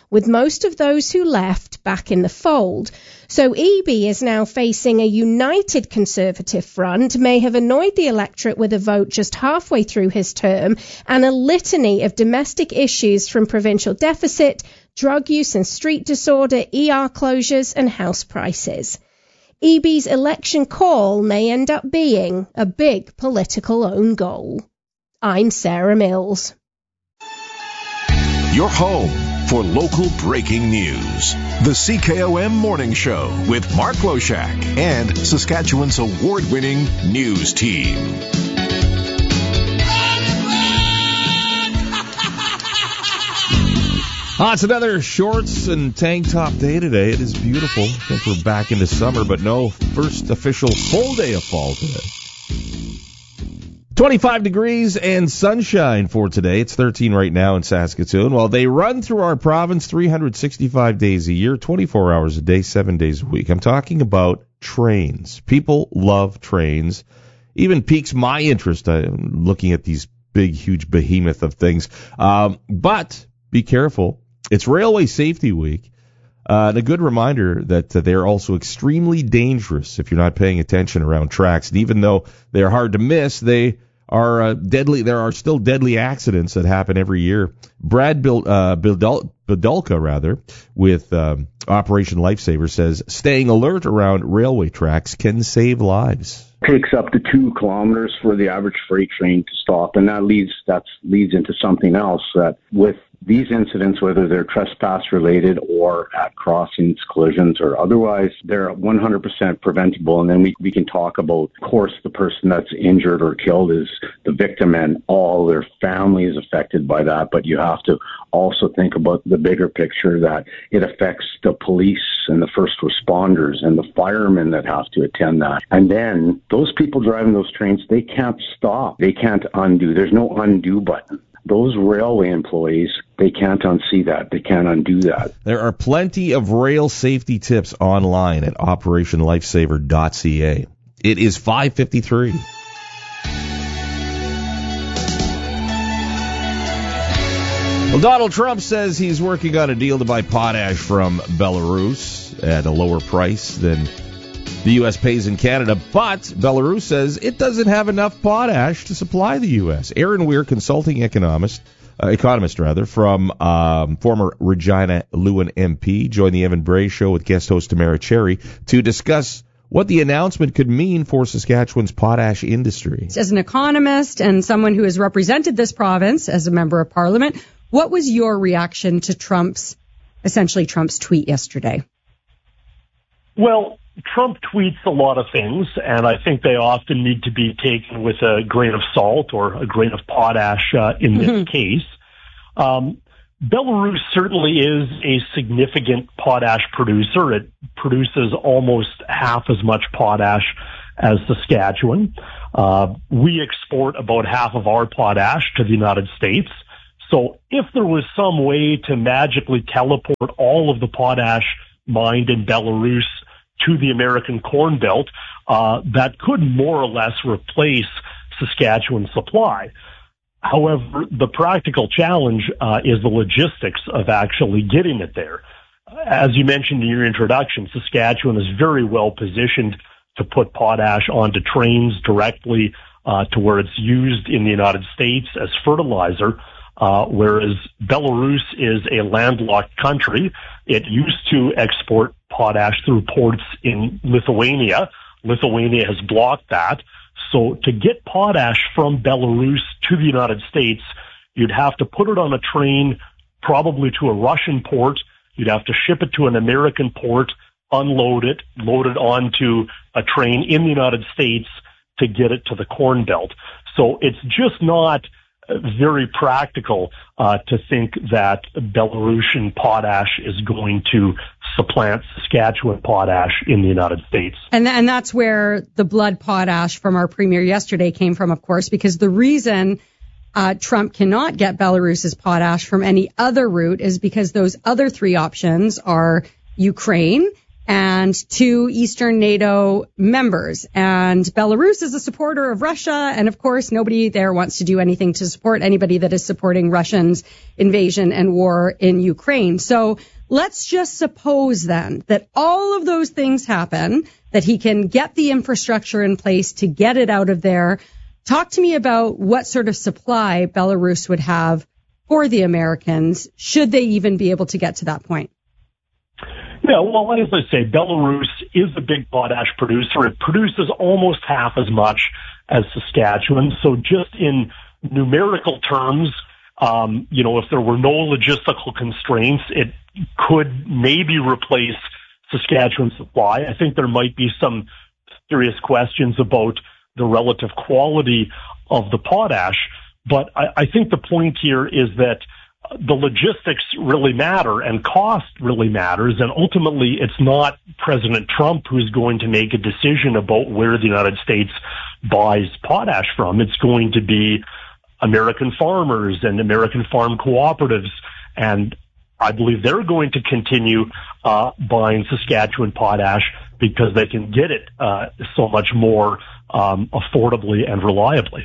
with most of those who left back in the fold. So Eby is now facing a united Conservative front, may have annoyed the electorate with a vote just halfway through his term, and a litany of domestic issues from provincial deficit, drug use and street disorder, E R closures and house prices. Eby's election call may end up being a big political own goal. I'm Sarah Mills. Your home for local breaking news. The C K O M Morning Show with Mark Loshak and Saskatchewan's award-winning news team. Ah, it's another shorts and tank top day today. It is beautiful. I think we're back into summer, but no first official full day of fall today. twenty-five degrees and sunshine for today. It's thirteen right now in Saskatoon. Well, they run through our province three hundred sixty-five days a year, twenty-four hours a day, seven days a week. I'm talking about trains. People love trains. Even piques my interest. I'm looking at these big, huge behemoth of things. Um, but be careful. It's Railway Safety Week. Uh, and a good reminder that uh, they're also extremely dangerous if you're not paying attention around tracks. And even though they're hard to miss, they are uh, deadly. There are still deadly accidents that happen every year. Brad Bil- uh, Bidul- Bidulka, rather, with um, Operation Lifesaver, says staying alert around railway tracks can save lives. Takes up to two kilometers for the average freight train to stop, and that leads that leads into something else that with these incidents, whether they're trespass related or at crossings, collisions, or otherwise, they're one hundred percent preventable. And then we, we can talk about, of course, the person that's injured or killed is the victim and all their family is affected by that. But you have to also think about the bigger picture that it affects the police and the first responders and the firemen that have to attend that. And then those people driving those trains, they can't stop. They can't undo. There's no undo button. Those railway employees, they can't unsee that. They can't undo that. There are plenty of rail safety tips online at operation lifesaver dot c a. It is five fifty-three. Well, Donald Trump says he's working on a deal to buy potash from Belarus at a lower price than the U S pays in Canada, but Belarus says it doesn't have enough potash to supply the U S. Aaron Weir, consulting economist, uh, economist rather, from um, former Regina Lewin M P, joined the Evan Bray Show with guest host Tamara Cherry to discuss what the announcement could mean for Saskatchewan's potash industry. As an economist and someone who has represented this province as a member of Parliament, what was your reaction to Trump's, essentially Trump's tweet yesterday? Well, Trump tweets a lot of things, and I think they often need to be taken with a grain of salt or a grain of potash uh, in this mm-hmm. case. Um, Belarus certainly is a significant potash producer. It produces almost half as much potash as Saskatchewan. Uh, we export about half of our potash to the United States. So if there was some way to magically teleport all of the potash mined in Belarus to the American Corn Belt, uh, that could more or less replace Saskatchewan's supply. However, the practical challenge uh, is the logistics of actually getting it there. As you mentioned in your introduction, Saskatchewan is very well positioned to put potash onto trains directly uh, to where it's used in the United States as fertilizer. Uh, whereas Belarus is a landlocked country. It used to export potash through ports in Lithuania. Lithuania has blocked that. So to get potash from Belarus to the United States, you'd have to put it on a train, probably to a Russian port. You'd have to ship it to an American port, unload it, load it onto a train in the United States to get it to the Corn Belt. So it's just not very practical uh, to think that Belarusian potash is going to supplant Saskatchewan potash in the United States. And, and that's where the blood potash from our premier yesterday came from, of course, because the reason uh, Trump cannot get Belarus's potash from any other route is because those other three options are Ukraine and two Eastern NATO members. And Belarus is a supporter of Russia. And of course, nobody there wants to do anything to support anybody that is supporting Russia's invasion and war in Ukraine. So let's just suppose then that all of those things happen, that he can get the infrastructure in place to get it out of there. Talk to me about what sort of supply Belarus would have for the Americans, should they even be able to get to that point. Yeah, well, as I say, Belarus is a big potash producer. It produces almost half as much as Saskatchewan. So just in numerical terms, um, you know, if there were no logistical constraints, it could maybe replace Saskatchewan's supply. I think there might be some serious questions about the relative quality of the potash. But I, I think the point here is that the logistics really matter and cost really matters. And ultimately, it's not President Trump who's going to make a decision about where the United States buys potash from. It's going to be American farmers and American farm cooperatives. And I believe they're going to continue uh, buying Saskatchewan potash because they can get it uh, so much more um, affordably and reliably.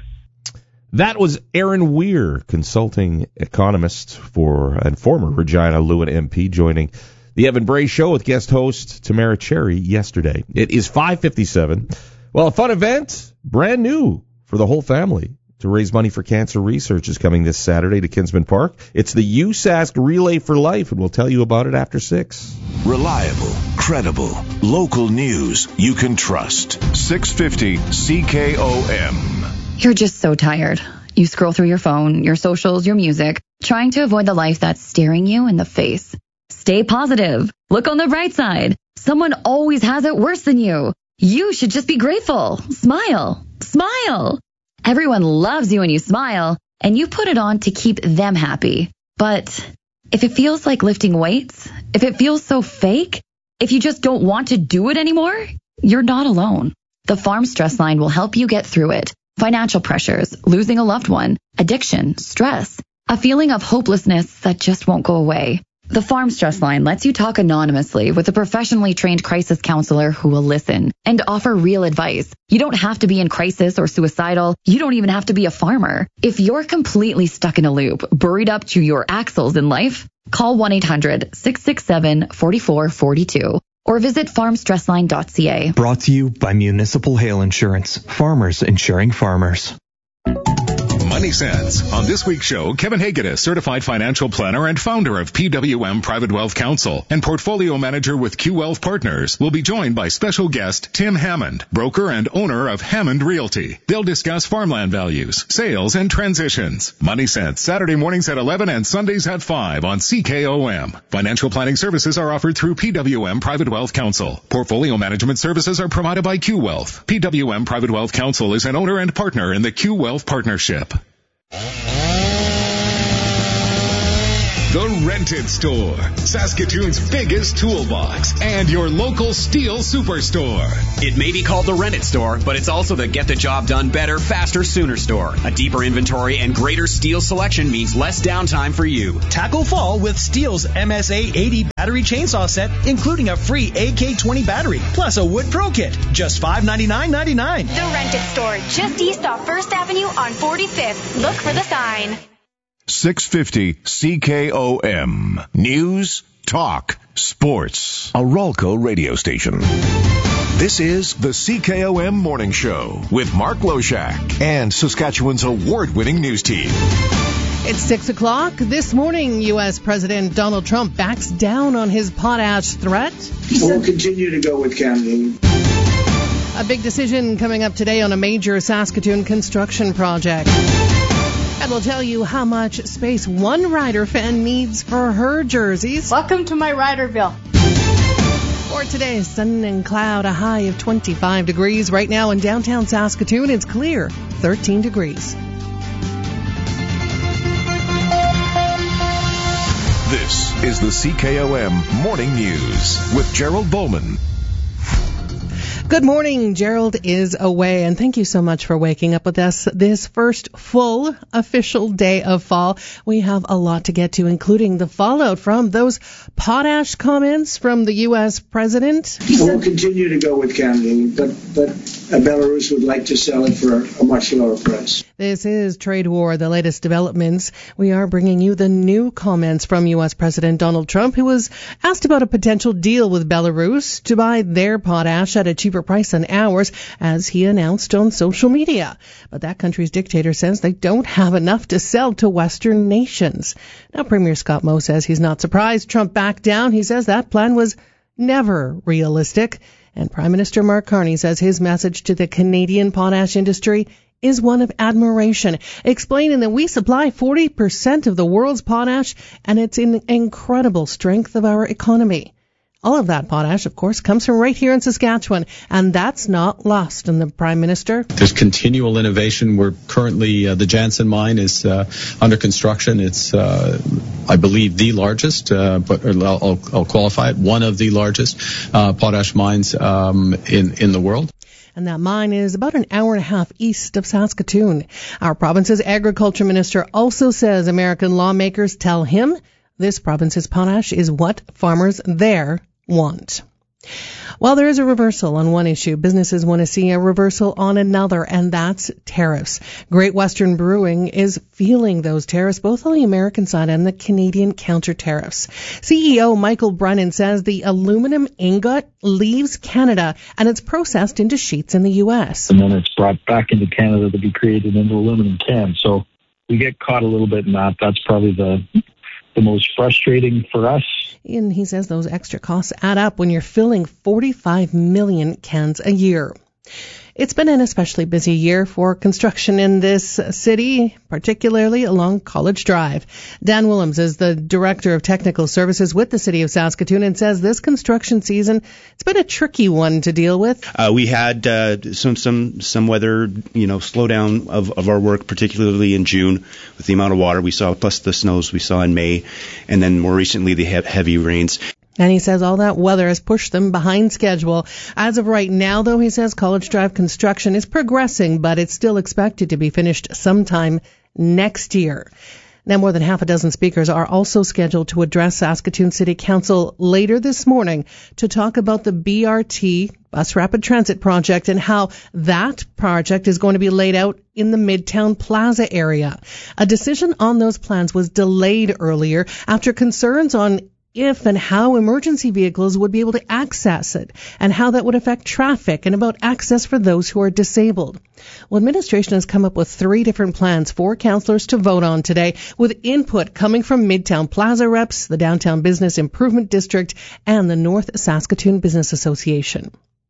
That was Aaron Weir, consulting economist for and former Regina Lewin M P, joining the Evan Bray Show with guest host Tamara Cherry yesterday. It is five fifty-seven. Well, a fun event, brand new for the whole family, to raise money for cancer research is coming this Saturday to Kinsman Park. It's the U S A S C Relay for Life, and we'll tell you about it after six. Reliable, credible, local news you can trust. six fifty C K O M. You're just so tired. You scroll through your phone, your socials, your music, trying to avoid the life that's staring you in the face. Stay positive. Look on the bright side. Someone always has it worse than you. You should just be grateful. Smile. Smile. Everyone loves you when you smile, and you put it on to keep them happy. But if it feels like lifting weights, if it feels so fake, if you just don't want to do it anymore, you're not alone. The Farm Stress Line will help you get through it. Financial pressures, losing a loved one, addiction, stress, a feeling of hopelessness that just won't go away. The Farm Stress Line lets you talk anonymously with a professionally trained crisis counselor who will listen and offer real advice. You don't have to be in crisis or suicidal. You don't even have to be a farmer. If you're completely stuck in a loop, buried up to your axles in life, call one eight hundred six six seven four four four two. Or visit farm stress line dot c a. Brought to you by Municipal Hail Insurance. Farmers insuring farmers. Money Sense. On this week's show, Kevin Hagedis, certified financial planner and founder of P W M Private Wealth Counsel and portfolio manager with Q Wealth Partners, will be joined by special guest Tim Hammond, broker and owner of Hammond Realty. They'll discuss farmland values, sales, and transitions. Money Sense, Saturday mornings at eleven and Sundays at five on C K O M. Financial planning services are offered through P W M Private Wealth Counsel. Portfolio management services are provided by Q Wealth. P W M Private Wealth Counsel is an owner and partner in the Q Wealth Partnership. The Rented Store, Saskatoon's biggest toolbox, and your local steel superstore. It may be called the Rented Store, but it's also the get the job done better, faster, sooner store. A deeper inventory and greater steel selection means less downtime for you. Tackle fall with Steel's M S A eighty battery chainsaw set, including a free A K twenty battery, plus a wood pro kit. Just five ninety-nine ninety-nine. The Rented Store, just east off First Avenue on forty-fifth. Look for the sign. six fifty C K O M. News, talk, sports. A Ralco radio station. This is the C K O M Morning Show with Mark Loshak and Saskatchewan's award-winning news team. It's six o'clock. This morning, U S. President Donald Trump backs down on his potash threat. We'll continue to go with Canada. A big decision coming up today on a major Saskatoon construction project. And we'll tell you how much space one Rider fan needs for her jerseys. Welcome to my Riderville. For today, sun and cloud, a high of twenty-five degrees. Right now in downtown Saskatoon, it's clear, thirteen degrees. This is the C K O M Morning News with Gerald Bowman. Good morning. Gerald is away, and thank you so much for waking up with us this first full official day of fall. We have a lot to get to, including the fallout from those potash comments from the U S president. We'll continue to go with Canada, but, but Belarus would like to sell it for a much lower price. This is Trade War, the latest developments. We are bringing you the new comments from U S President Donald Trump, who was asked about a potential deal with Belarus to buy their potash at a cheaper price than ours, as he announced on social media. But that country's dictator says they don't have enough to sell to Western nations. Now, Premier Scott Moe says he's not surprised Trump backed down. He says that plan was never realistic. And Prime Minister Mark Carney says his message to the Canadian potash industry is one of admiration, explaining that we supply forty percent of the world's potash, and it's an incredible strength of our economy. All of that potash, of course, comes from right here in Saskatchewan, and that's not lost on the Prime Minister. There's continual innovation. We're currently, uh, the Jansen mine is uh, under construction. It's, uh, I believe, the largest, uh, but I'll, I'll qualify it, one of the largest uh, potash mines um, in, in the world. And that mine is about an hour and a half east of Saskatoon. Our province's agriculture minister also says American lawmakers tell him this province's potash is what farmers there want. While there is a reversal on one issue, businesses want to see a reversal on another, and that's tariffs. Great Western Brewing is feeling those tariffs, both on the American side and the Canadian counter tariffs. C E O Michael Brennan says the aluminum ingot leaves Canada and it's processed into sheets in the U S. And then it's brought back into Canada to be created into aluminum cans. So we get caught a little bit in that. That's probably the the most frustrating for us. And he says those extra costs add up when you're filling forty-five million cans a year. It's been an especially busy year for construction in this city, particularly along College Drive. Dan Willems is the Director of Technical Services with the City of Saskatoon and says this construction season, it's been a tricky one to deal with. Uh, we had uh, some some some weather, you know, slowdown of, of our work, particularly in June with the amount of water we saw, plus the snows we saw in May, and then more recently the he- heavy rains. And he says all that weather has pushed them behind schedule. As of right now, though, he says College Drive construction is progressing, but it's still expected to be finished sometime next year. Now, more than half a dozen speakers are also scheduled to address Saskatoon City Council later this morning to talk about the B R T, Bus Rapid Transit Project, and how that project is going to be laid out in the Midtown Plaza area. A decision on those plans was delayed earlier after concerns on if and how emergency vehicles would be able to access it and how that would affect traffic and about access for those who are disabled. Well, administration has come up with three different plans for councillors to vote on today, with input coming from Midtown Plaza reps, the Downtown Business Improvement District, and the North Saskatoon Business Association.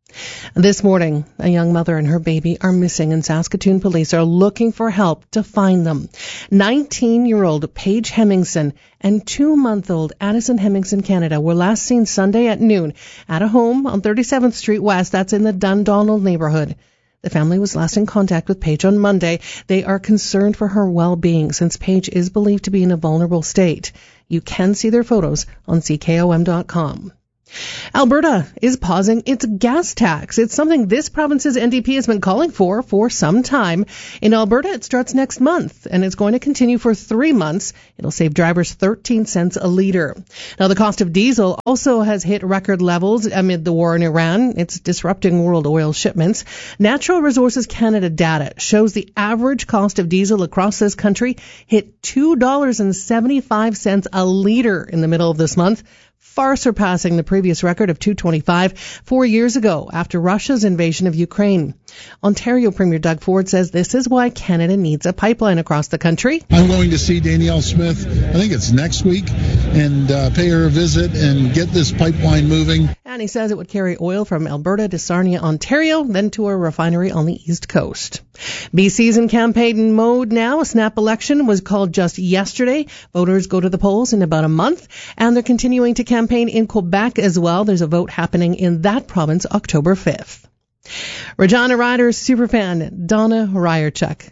This morning, a young mother and her baby are missing, and Saskatoon police are looking for help to find them. nineteen-year-old Paige Hemmingson and two-month-old Addison Hemmingson Canada were last seen Sunday at noon at a home on thirty-seventh Street West. That's in the Dundonald neighborhood. The family was last in contact with Paige on Monday. They are concerned for her well-being since Paige is believed to be in a vulnerable state. You can see their photos on C K O M dot com. Alberta is pausing its gas tax. It's something this province's N D P has been calling for for some time. In Alberta, it starts next month, and it's going to continue for three months. It'll save drivers thirteen cents a litre. Now, the cost of diesel also has hit record levels amid the war in Iran. It's disrupting world oil shipments. Natural Resources Canada data shows the average cost of diesel across this country hit two dollars and seventy-five cents a litre in the middle of this month, far surpassing the previous record of two dollars and twenty-five cents four years ago after Russia's invasion of Ukraine. Ontario Premier Doug Ford says this is why Canada needs a pipeline across the country. I'm going to see Danielle Smith, I think it's next week, and uh, pay her a visit and get this pipeline moving. And he says it would carry oil from Alberta to Sarnia, Ontario, then to a refinery on the East Coast. B C's in campaign mode now. A snap election was called just yesterday. Voters go to the polls in about a month, and they're continuing to campaign in Quebec as well. There's a vote happening in that province October fifth. Regina Riders superfan Donna Ryerchuk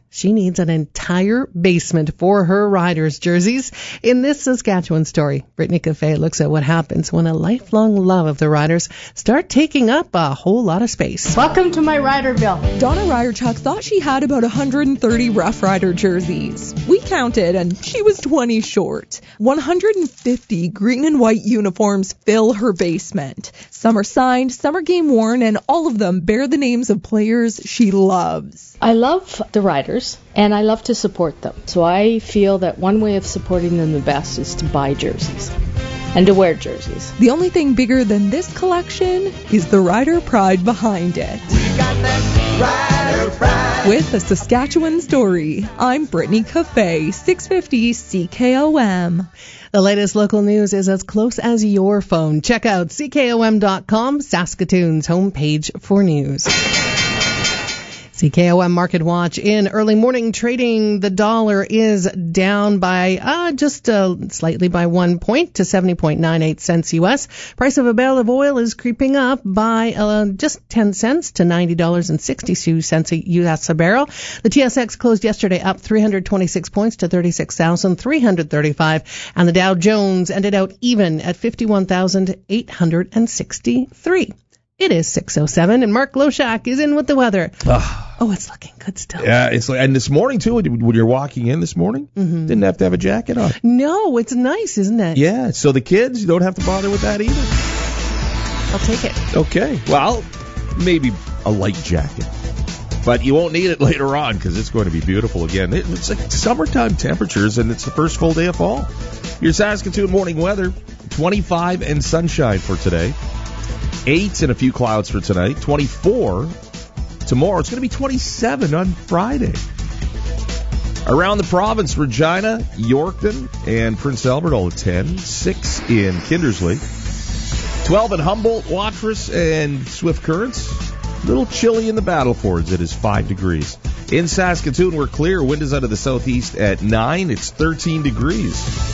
She needs an entire basement for her Riders jerseys. In this Saskatchewan story, Brittany Cafe looks at what happens when a lifelong love of the Riders start taking up a whole lot of space. Welcome to my Riderville. Donna Ryderchuk thought she had about one hundred thirty Rough Rider jerseys. We counted, and she was twenty short. one hundred fifty green and white uniforms fill her basement. Some are signed, some are game worn, and all of them bear the names of players she loves. I love the Riders, and I love to support them. So I feel that one way of supporting them the best is to buy jerseys and to wear jerseys. The only thing bigger than this collection is the Rider pride behind it. We got that Rider pride. With a Saskatchewan story, I'm Brittany Cafe, six fifty C K O M. The latest local news is as close as your phone. Check out C K O M dot com, Saskatoon's homepage for news. C K O M Market Watch in early morning trading. The dollar is down by uh, just uh, slightly by one point to seventy point nine eight cents U S. Price of a barrel of oil is creeping up by uh, just ten cents to ninety dollars and sixty-two cents U S a barrel. The T S X closed yesterday up three hundred twenty-six points to thirty-six thousand three hundred thirty-five, and the Dow Jones ended out even at fifty-one thousand eight hundred sixty-three. It is six oh seven, and Mark Loshak is in with the weather. Oh, oh it's looking good still. Yeah, it's like, and this morning, too, when you're walking in this morning, mm-hmm. didn't have to have a jacket on. No, it's nice, isn't it? Yeah, so the kids, you don't have to bother with that either. I'll take it. Okay, well, maybe a light jacket. But you won't need it later on because it's going to be beautiful again. It's like summertime temperatures, and it's the first full day of fall. Your Saskatoon morning weather, twenty-five and sunshine for today. Eight and a few clouds for tonight. twenty-four tomorrow. It's going to be twenty-seven on Friday. Around the province, Regina, Yorkton, and Prince Albert all at ten. Six in Kindersley. twelve in Humboldt, Watrous, and Swift Currents. A little chilly in the Battlefords. It is five degrees. In Saskatoon, we're clear. Wind is out of the southeast at nine. It's thirteen degrees.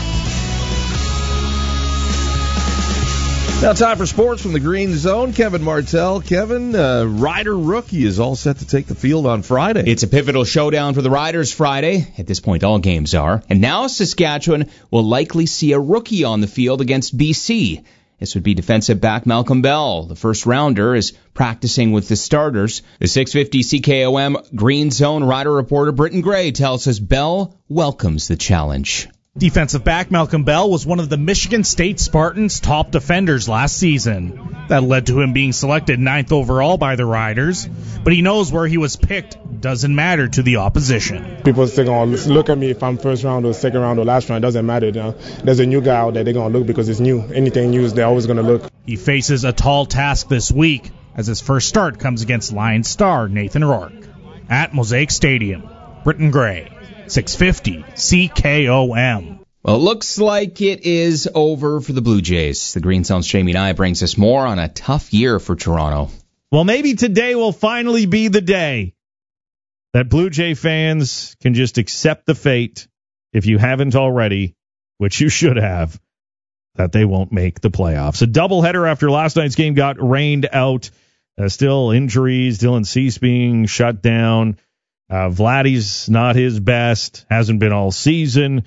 Now time for sports from the Green Zone. Kevin Martell. Kevin, uh, Rider rookie is all set to take the field on Friday. It's a pivotal showdown for the Riders Friday. At this point, all games are. And now Saskatchewan will likely see a rookie on the field against B C. This would be defensive back Malcolm Bell. The first rounder is practicing with the starters. The six fifty C K O M Green Zone Rider reporter Britton Gray tells us Bell welcomes the challenge. Defensive back Malcolm Bell was one of the Michigan State Spartans' top defenders last season. That led to him being selected ninth overall by the Riders, but he knows where he was picked doesn't matter to the opposition. People are still going to look at me if I'm first round or second round or last round. It doesn't matter. You know? There's a new guy out there. They're going to look because it's new. Anything new, they're always going to look. He faces a tall task this week as his first start comes against Lions star Nathan Rourke. At Mosaic Stadium, Britton Gray. six fifty C K O M. Well, it looks like it is over for the Blue Jays. The Green Zone's Jamie Nye brings us more on a tough year for Toronto. Well, maybe today will finally be the day that Blue Jay fans can just accept the fate, if you haven't already, which you should have, that they won't make the playoffs. A doubleheader after last night's game got rained out. Uh, still injuries, Dylan Cease being shut down. Uh, Vladdy's not his best, hasn't been all season.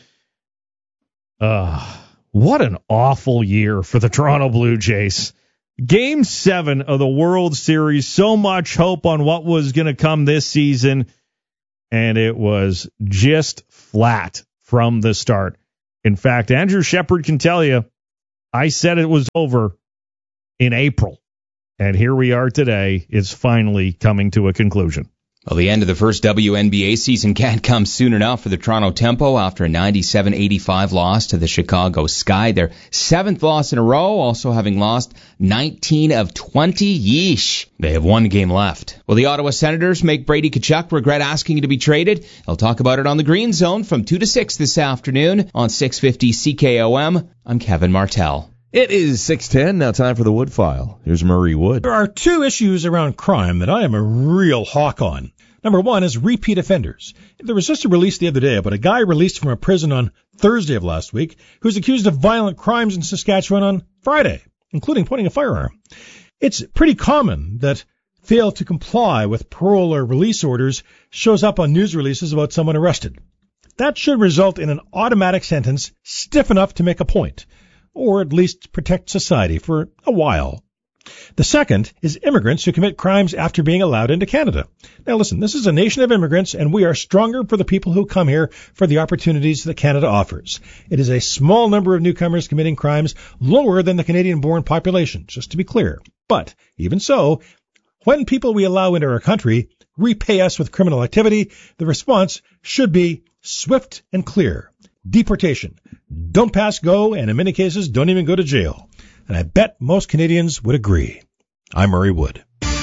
Uh, what an awful year for the Toronto Blue Jays. Game seven of the World Series, so much hope on what was going to come this season, and it was just flat from the start. In fact, Andrew Shepard can tell you, I said it was over in April, and here we are today. It's finally coming to a conclusion. Well, the end of the first W N B A season can't come soon enough for the Toronto Tempo after a ninety-seven eighty-five loss to the Chicago Sky. Their seventh loss in a row, also having lost nineteen of twenty. Yeesh. They have one game left. Will the Ottawa Senators make Brady Tkachuk regret asking to be traded? I'll talk about it on the Green Zone from two to six this afternoon on six fifty C K O M. I'm Kevin Martell. It is six ten, now time for the Wood File. Here's Murray Wood. There are two issues around crime that I am a real hawk on. Number one is repeat offenders. There was just a release the other day about a guy released from a prison on Thursday of last week who's accused of violent crimes in Saskatchewan on Friday, including pointing a firearm. It's pretty common that fail to comply with parole or release orders shows up on news releases about someone arrested. That should result in an automatic sentence stiff enough to make a point, or at least protect society for a while. The second is immigrants who commit crimes after being allowed into Canada. Now listen, this is a nation of immigrants, and we are stronger for the people who come here for the opportunities that Canada offers. It is a small number of newcomers committing crimes, lower than the Canadian-born population, just to be clear. But even so, when people we allow into our country repay us with criminal activity, the response should be swift and clear. Deportation. Don't pass go, and in many cases, don't even go to jail. And I bet most Canadians would agree. I'm Murray Wood.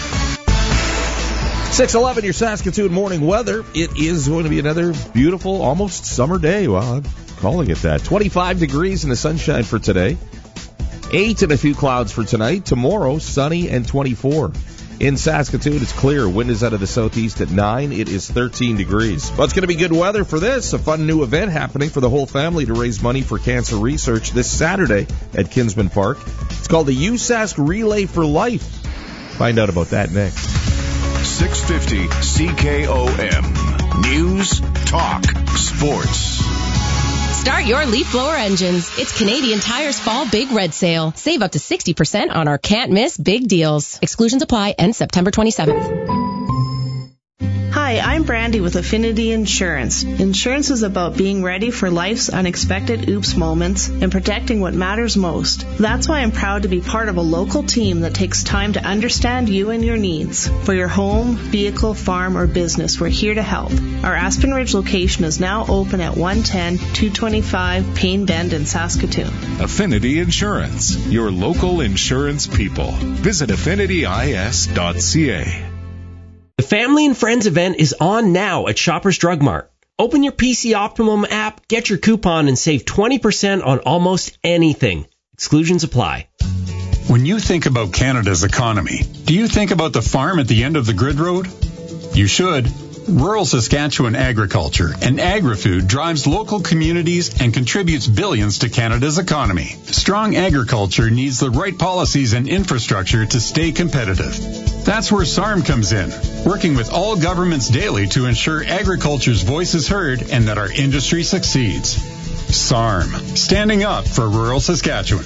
six eleven, your Saskatoon morning weather. It is going to be another beautiful, almost summer day. Well, I'm calling it that. twenty-five degrees in the sunshine for today. eight and a few clouds for tonight. Tomorrow, sunny and twenty-four. In Saskatoon, it's clear. Wind is out of the southeast at nine. It is thirteen degrees. But it's going to be good weather for this. A fun new event happening for the whole family to raise money for cancer research this Saturday at Kinsman Park. It's called the U S A S C Relay for Life. Find out about that next. six fifty C K O M. News, talk, sports. Start your leaf blower engines. It's Canadian Tire's Fall Big Red Sale. Save up to sixty percent on our can't-miss big deals. Exclusions apply. End September twenty-seventh. Hi, I'm Brandy with Affinity Insurance. Insurance is about being ready for life's unexpected oops moments and protecting what matters most. That's why I'm proud to be part of a local team that takes time to understand you and your needs. For your home, vehicle, farm, or business, we're here to help. Our Aspen Ridge location is now open at one ten two twenty-five Payne Bend in Saskatoon. Affinity Insurance, your local insurance people. Visit affinity I S dot C A. The Family and Friends event is on now at Shoppers Drug Mart. Open your P C Optimum app, get your coupon, and save twenty percent on almost anything. Exclusions apply. When you think about Canada's economy, do you think about the farm at the end of the grid road? You should. Rural Saskatchewan agriculture and agri-food drives local communities and contributes billions to Canada's economy. Strong agriculture needs the right policies and infrastructure to stay competitive. That's where S A R M comes in, working with all governments daily to ensure agriculture's voice is heard and that our industry succeeds. S A R M, standing up for rural Saskatchewan.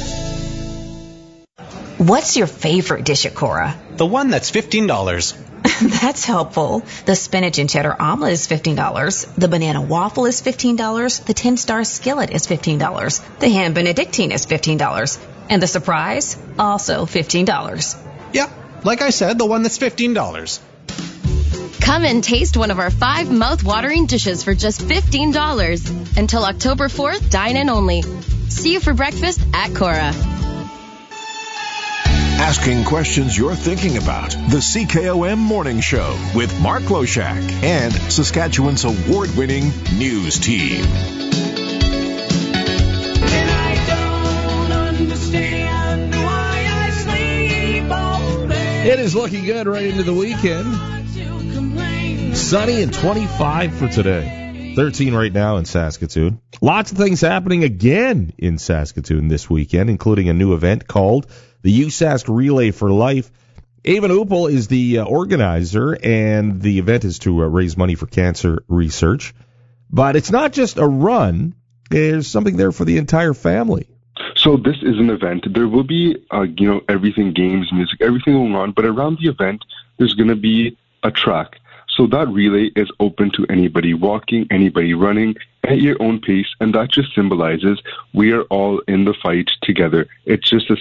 What's your favorite dish at Cora? The one that's fifteen dollars. That's helpful. The spinach and cheddar omelet is fifteen dollars. The banana waffle is fifteen dollars. The ten-star skillet is fifteen dollars. The ham benedictine is fifteen dollars. And the surprise, also fifteen dollars. Yep, like I said, the one that's fifteen dollars. Come and taste one of our five mouth-watering dishes for just fifteen dollars. Until October fourth, dine in only. See you for breakfast at Cora. Asking questions you're thinking about. The C K O M Morning Show with Mark Loshak and Saskatchewan's award-winning news team. And I don't understand why I sleep all day. It is looking good right into the weekend. Sunny and twenty-five for today. thirteen right now in Saskatoon. Lots of things happening again in Saskatoon this weekend, including a new event called the U S A S C Relay for Life. Evan Uppel is the uh, organizer, and the event is to uh, raise money for cancer research. But it's not just a run. There's something there for the entire family. So this is an event. There will be, uh, you know, everything, games, music, everything going on. But around the event, there's going to be a track. So that relay is open to anybody walking, anybody running at your own pace, and that just symbolizes we are all in the fight together. It's just a